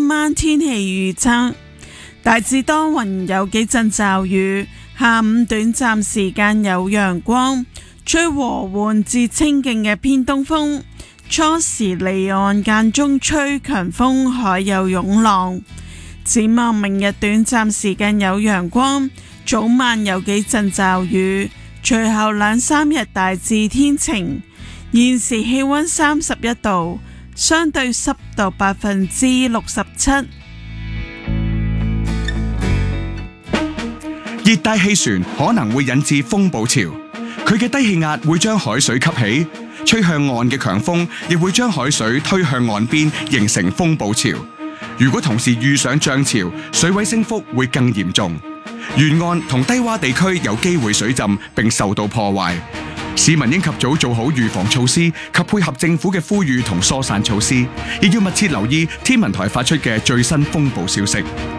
今晚天氣預測，大致多雲，有幾陣驟雨，下午短暫時間有陽光，吹和緩至清勁嘅偏東風，初時離岸間中吹強風，海有湧浪。展望明日短暫時間有陽光，早晚有幾陣驟雨，隨後2-3日大致天晴。現時氣溫31度，相對濕度67%。 熱帶氣旋可能會引致風暴潮，佢嘅低氣壓會將海水吸起，吹向岸嘅強風亦會將海水推向岸邊，形成風暴潮。如果同時遇上漲潮，水位升幅會更嚴重，沿岸同低洼地區有機會水浸並受到破壞。市民應及早做好預防措施及配合政府嘅呼籲同疏散措施，亦要密切留意天文台發出嘅最新風暴消息。